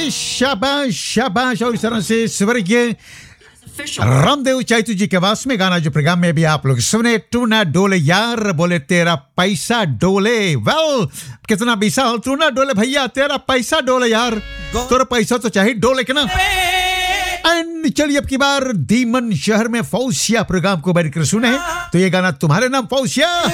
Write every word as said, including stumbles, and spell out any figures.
शाबाश शाबाश। और इस तरह से स्वर्गीय रामदेव चाइतू जी के आवाज में गाना जो प्रोग्राम में भी आप लोग सुने, तू ना डोले यार बोले तेरा पैसा डोले। वेल कितना विशाल, तू ना डोले भैया तेरा पैसा डोले यार, तेरा पैसा तो चाहिए डोले के ना। एंड चलिए अब की बार दीमन शहर में फौसिया प्रोग्राम को बैठकर सुने, तो ये गाना तुम्हारे नाम फौसिया।